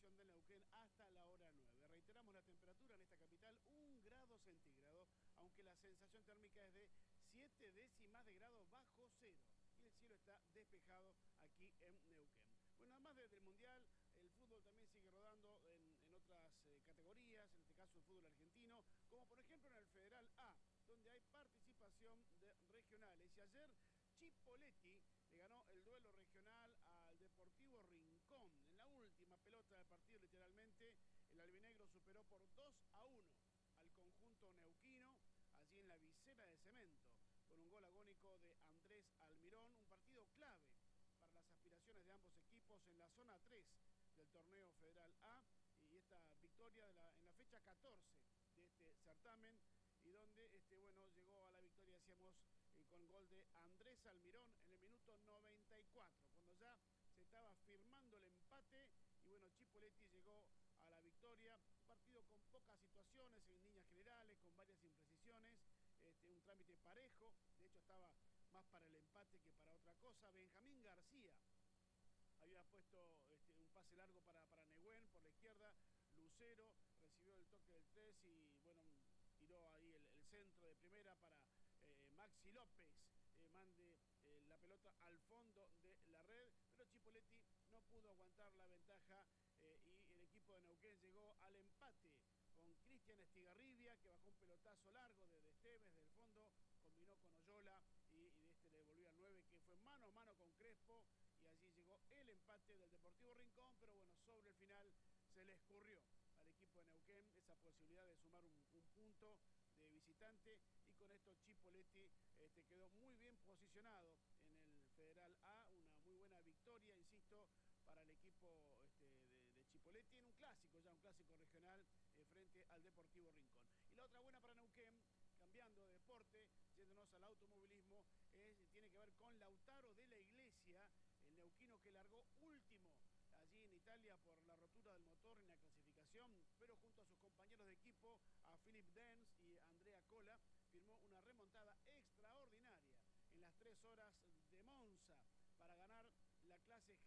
televisión del Neuquén hasta la hora 9. Reiteramos la temperatura en esta capital, 1 grado centígrado, aunque la sensación térmica es de 7 décimas de grado bajo cero. Y el cielo está despejado aquí en Neuquén. Bueno, además del Mundial, el fútbol también sigue rodando en otras categorías, en este caso el fútbol argentino, como por ejemplo en el Federal A, donde hay participación de regionales. Y ayer Chipoleti le ganó el duelo regional al Deportivo Rincón. En la última pelota del partido, literalmente, el albinegro superó por 2-1 al conjunto neuquino, allí en la visera de cemento, con un gol agónico de Andrés Almirón, un partido clave para las aspiraciones de ambos equipos en la zona 3 del torneo Federal A, y esta victoria en la fecha 14 de este certamen, y donde llegó a la victoria, decíamos, con gol de Andrés Almirón en el minuto 94, cuando ya se estaba firmando el empate, y bueno, Chipoleti llegó a la victoria. Un partido con pocas situaciones en líneas generales, con varias imprecisiones, un trámite parejo, de hecho estaba más para el empate que para otra cosa. Benjamín García había puesto un pase largo para Nehuen por la izquierda. Lucero recibió el toque del 3 y bueno, tiró ahí el centro de primera para Maxi López. Mande la pelota al fondo de la red, pero Chipoleti no pudo aguantar la ventaja y el equipo de Neuquén llegó al empate con Cristian Estigarribia, que bajó un pelotazo largo de Esteves del fondo, combinó con Oyola y le devolvió al 9, que fue mano a mano con Crespo, y allí llegó el empate del Deportivo Rincón. Pero bueno, sobre el final se le escurrió al equipo de Neuquén esa posibilidad de sumar un punto de visitante, y con esto Chipoleti quedó muy bien posicionado en el Federal A. Una muy buena victoria, insisto, para el equipo de Chipoleti en un clásico, ya un clásico regional, frente al Deportivo Rincón. Y la otra buena para Neuquén, cambiando de deporte, yéndonos al automovilismo, tiene que ver con Lautaro de la Iglesia, el neuquino que largó último allí en Italia por la rotura del motor en la clasificación, pero junto a sus compañeros de equipo, a Philip Dens y Andrea Cola, firmó una remontada extraordinaria en las 3 horas de Monza para ganar la clase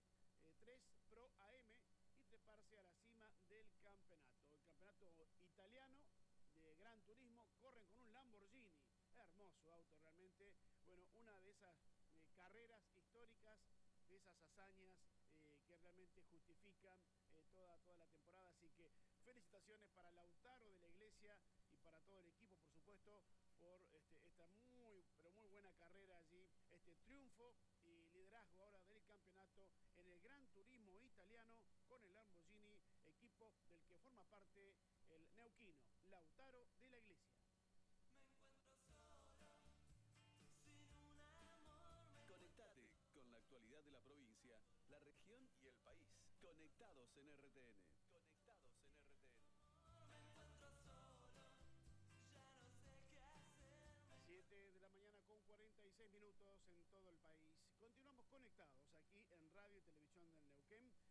GT3 Pro AM y treparse a la cima del campeonato. El campeonato italiano de Gran Turismo, corren con un Lamborghini. Hermoso auto realmente. Bueno, una de esas carreras históricas, de esas hazañas que realmente justifican toda la temporada. Así que felicitaciones para Lautaro de la Iglesia y para todo el equipo, por supuesto, por esta muy buena carrera allí, este triunfo y liderazgo ahora del campeonato en el Gran Turismo italiano con el Lamborghini, equipo del que forma parte el neuquino Lautaro de la Iglesia. Me encuentro solo, sin un amor. Conectate con la actualidad de la provincia, la región y el país. Conectados en RTN. Conectados en RTN. Me encuentro solo, ya no sé qué hacer. 7 de la mañana con 46 minutos en todo el país. Continuamos conectados aquí en Radio y Televisión del Neuquén.